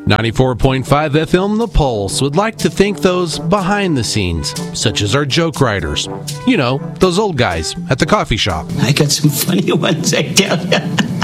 94.5 FM The Pulse would like to thank those behind the scenes, such as our joke writers. You know, those old guys at the coffee shop. I got some funny ones, I tell you.